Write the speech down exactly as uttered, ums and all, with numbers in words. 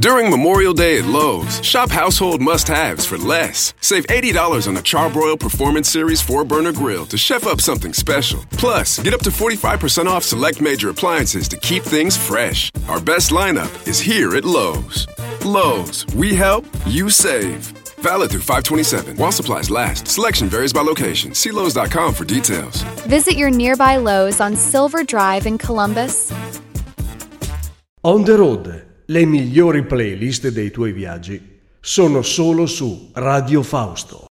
During Memorial Day at Lowe's, shop household must-haves for less. Save eighty dollars on a Charbroil Performance Series four burner grill to chef up something special. Plus, get up to forty-five percent off select major appliances to keep things fresh. Our best lineup is here at Lowe's. Lowe's, we help, you save. Valid through five twenty-seven. While supplies last. Selection varies by location. See Lowe's dot com for details. Visit your nearby Lowe's on Silver Drive in Columbus. On the Road, le migliori playlist dei tuoi viaggi sono solo su Radio Fausto.